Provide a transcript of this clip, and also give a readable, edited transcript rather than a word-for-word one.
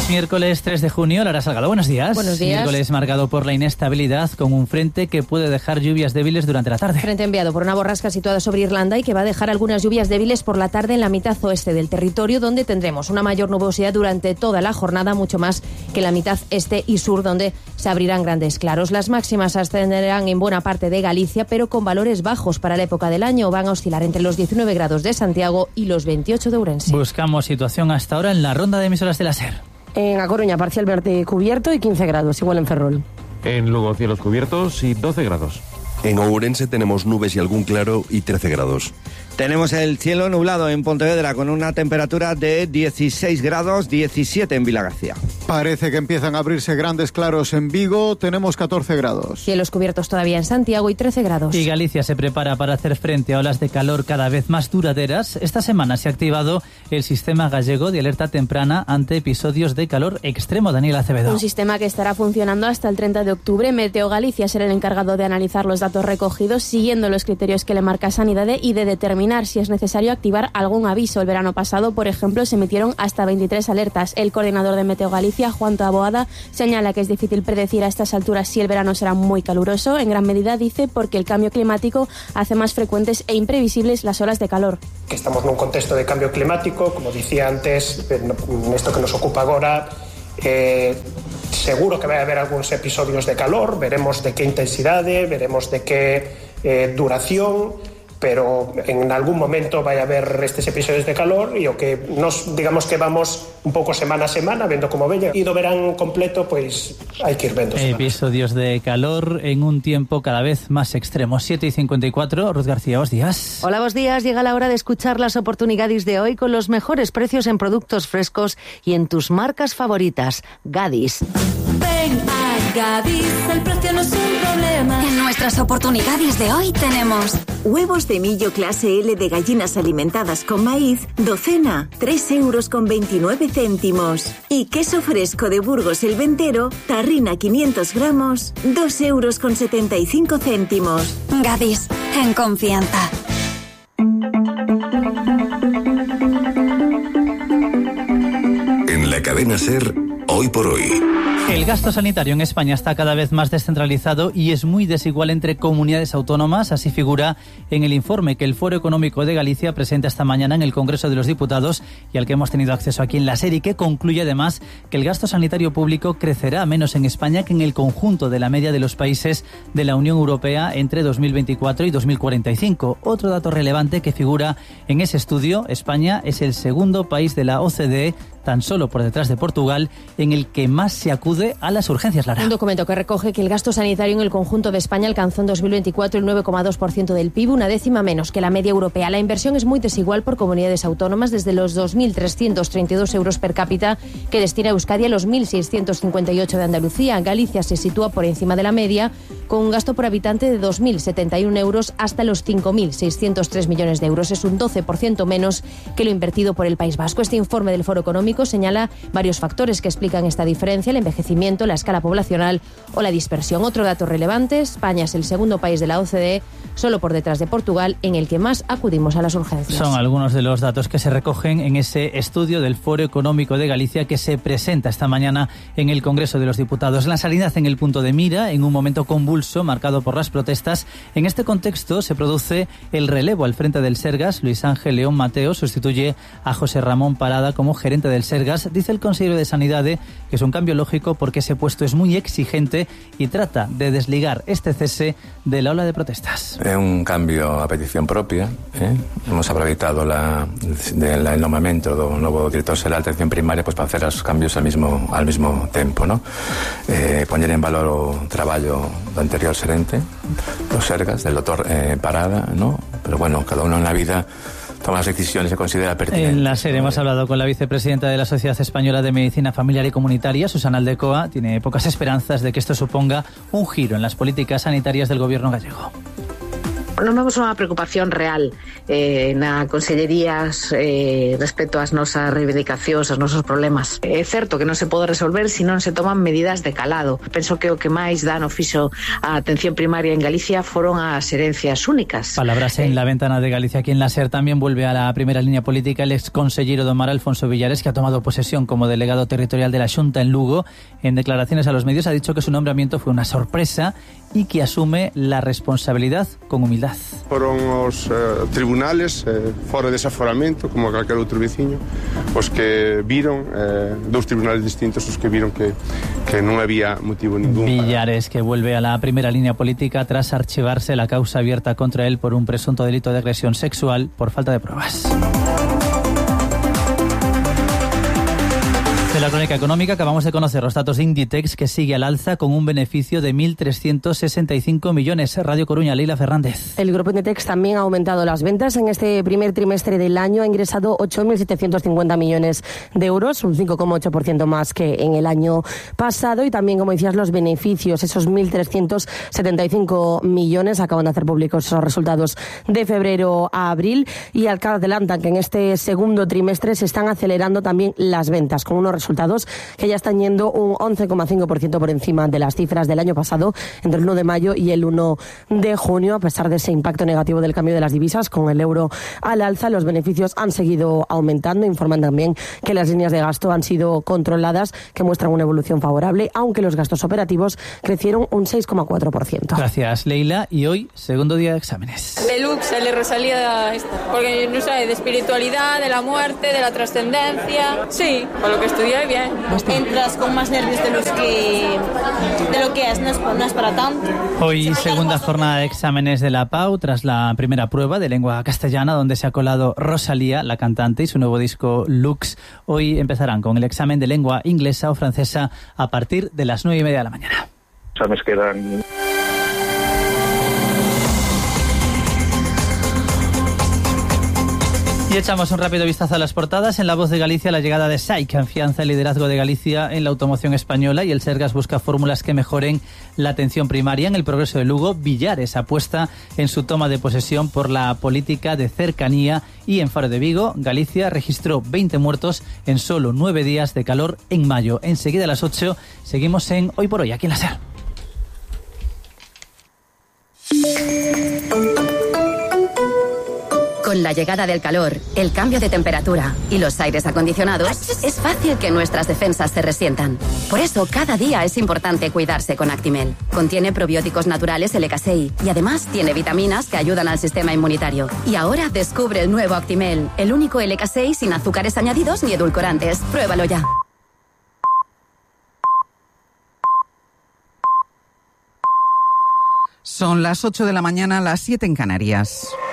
Es miércoles 3 de junio, Lara Salgado, buenos días. Buenos días. Miércoles marcado por la inestabilidad con un frente que puede dejar lluvias débiles durante la tarde. Frente enviado por una borrasca situada sobre Irlanda y que va a dejar algunas lluvias débiles por la tarde en la mitad oeste del territorio, donde tendremos una mayor nubosidad durante toda la jornada, mucho más que en la mitad este y sur, donde se abrirán grandes claros. Las máximas ascenderán en buena parte de Galicia, pero con valores bajos para la época del año. Van a oscilar entre los 19 grados de Santiago y los 28 de Ourense. Buscamos situación hasta ahora en la ronda de emisoras de la SER. En A Coruña, parcialmente cubierto y 15 grados, igual en Ferrol. En Lugo, cielos cubiertos y 12 grados. En Ourense tenemos nubes y algún claro y 13 grados. Tenemos el cielo nublado en Pontevedra con una temperatura de 16 grados, 17 en Vilagarcía. Parece que empiezan a abrirse grandes claros en Vigo, tenemos 14 grados. Cielos cubiertos todavía en Santiago y 13 grados. Y Galicia se prepara para hacer frente a olas de calor cada vez más duraderas. Esta semana se ha activado el sistema gallego de alerta temprana ante episodios de calor extremo. Daniel Acevedo. Un sistema que estará funcionando hasta el 30 de octubre. Meteo Galicia será el encargado de analizar los datos recogidos siguiendo los criterios que le marca Sanidade y de determinar si es necesario activar algún aviso. El verano pasado, por ejemplo, se emitieron hasta 23 alertas. El coordinador de Meteo Galicia, Juan Taboada, señala que es difícil predecir a estas alturas si el verano será muy caluroso. En gran medida, dice, porque el cambio climático hace más frecuentes e imprevisibles las olas de calor. Que estamos en un contexto de cambio climático, como decía antes, en esto que nos ocupa ahora, seguro que va a haber algunos episodios de calor, veremos de qué intensidad, veremos de qué duración, pero en algún momento vai haber estes episodios de calor e o que nos, digamos que vamos un pouco semana a semana vendo como veña, e do verán completo pois hai que ir vendo semanas. Episodios de calor en un tiempo cada vez más extremo. 7:54, Ruth García, buenos días. Hola, buenos días. Llega la hora de escuchar las oportunidades de hoy con los mejores precios en productos frescos y en tus marcas favoritas. Gadis. Ven a Gadis, el precio no es un problema. En nuestras oportunidades de hoy tenemos huevos de millo clase L de gallinas alimentadas con maíz, docena, 3,29 €. Y queso fresco de Burgos el Ventero, tarrina 500 gramos, 2,75 €. Gadis, en confianza. En la cadena SER, hoy por hoy. El gasto sanitario en España está cada vez más descentralizado y es muy desigual entre comunidades autónomas. Así figura en el informe que el Foro Económico de Galicia presenta esta mañana en el Congreso de los Diputados y al que hemos tenido acceso aquí en la SER, y que concluye además que el gasto sanitario público crecerá menos en España que en el conjunto de la media de los países de la Unión Europea entre 2024 y 2045. Otro dato relevante que figura en ese estudio: España es el segundo país de la OCDE, tan solo por detrás de Portugal, en el que más se acude a las urgencias, Lara. Un documento que recoge que el gasto sanitario en el conjunto de España alcanzó en 2024 el 9,2% del PIB, una décima menos que la media europea. La inversión es muy desigual por comunidades autónomas, desde los 2.332 € per cápita que destina Euskadi a los 1.658 de Andalucía. Galicia se sitúa por encima de la media, con un gasto por habitante de 2.071 € hasta los 5.603 millones de euros. Es un 12% menos que lo invertido por el País Vasco. Este informe del Foro Económico señala varios factores que explican esta diferencia: el envejecimiento, la escala poblacional o la dispersión. Otro dato relevante: España es el segundo país de la OCDE, solo por detrás de Portugal, en el que más acudimos a las urgencias. Son algunos de los datos que se recogen en ese estudio del Foro Económico de Galicia que se presenta esta mañana en el Congreso de los Diputados. La sanidad en el punto de mira, en un momento convulso marcado por las protestas. En este contexto se produce el relevo al frente del Sergas. Luis Ángel León Mateo sustituye a José Ramón Parada como gerente del Sergas. Dice el consejero de Sanidade que es un cambio lógico porque ese puesto es muy exigente y trata de desligar este cese de la ola de protestas. É un cambio a petición propia. Hemos aproveitado el nombramiento do novo director xeral de atención primaria para hacer os cambios al mismo tempo, ¿no? Poñer en valor o traballo do anterior xerente do Sergas, del doctor Parada, ¿no? Pero bueno, cada uno en la vida toma las decisiones que considera pertinentes. En la serie hemos hablado con la vicepresidenta de la Sociedad Española de Medicina Familiar y Comunitaria, Susana Aldecoa. Tiene pocas esperanzas de que esto suponga un giro en las políticas sanitarias del gobierno gallego. Non vemos unha preocupación real na Consellería respecto ás nosas reivindicacións, aos nosos problemas. É certo que non se pode resolver se non se toman medidas de calado. Penso que o que máis dano fixo a atención primaria en Galicia foron as herencias únicas. Palabras en la ventana de Galicia. Aquí en la SER también vuelve a la primera línea política el exconsellero do Mar, Alfonso Villares, que ha tomado posesión como delegado territorial de la Xunta en Lugo. En declaraciones a los medios ha dicho que su nombramiento fue una sorpresa y que asume la responsabilidad con humildad. Foron os tribunales fora de desaforamento, como calquer outro veciño, os que viron, dous tribunales distintos, os que viron que non había motivo ningún. Villares, que vuelve a la primera línea política tras archivarse la causa abierta contra él por un presunto delito de agresión sexual por falta de pruebas. De la crónica económica acabamos de conocer los datos de Inditex, que sigue al alza con un beneficio de 1.365 millones. Radio Coruña, Leila Fernández. El grupo Inditex también ha aumentado las ventas. En este primer trimestre del año ha ingresado 8.750 millones de euros, un 5,8% más que en el año pasado. Y también, como decías, los beneficios, esos 1.375 millones, acaban de hacer públicos esos resultados de febrero a abril. Y adelantan que en este segundo trimestre se están acelerando también las ventas, con unos resultados que ya están yendo un 11,5% por encima de las cifras del año pasado, entre el 1 de mayo y el 1 de junio, a pesar de ese impacto negativo del cambio de las divisas, con el euro al alza. Los beneficios han seguido aumentando. Informan también que las líneas de gasto han sido controladas, que muestran una evolución favorable, aunque los gastos operativos crecieron un 6,4%. Gracias, Leila. Y hoy, segundo día de exámenes. Deluxe, le resalía esta, porque no sabe de espiritualidad, de la muerte, de la trascendencia. Sí, con lo que estudié bien. Entras con más nervios de lo que es, no es para tanto. Hoy segunda jornada de exámenes de la PAU tras la primera prueba de lengua castellana, donde se ha colado Rosalía, la cantante, y su nuevo disco Lux. Hoy empezarán con el examen de lengua inglesa o francesa a partir de las 9:30 de la mañana. Exámenes quedan. Y echamos un rápido vistazo a las portadas. En La Voz de Galicia, la llegada de SAIC afianza el liderazgo de Galicia en la automoción española, y el Sergas busca fórmulas que mejoren la atención primaria. En El Progreso de Lugo, Villares apuesta en su toma de posesión por la política de cercanía. Y en Faro de Vigo, Galicia registró 20 muertos en solo 9 días de calor en mayo. Enseguida a las 8 seguimos en Hoy por Hoy, aquí en la SER. Con la llegada del calor, el cambio de temperatura y los aires acondicionados, es fácil que nuestras defensas se resientan. Por eso, cada día es importante cuidarse con Actimel. Contiene probióticos naturales LK6 y además tiene vitaminas que ayudan al sistema inmunitario. Y ahora descubre el nuevo Actimel, el único LK6 sin azúcares añadidos ni edulcorantes. Pruébalo ya. Son las 8 de la mañana, las 7 en Canarias.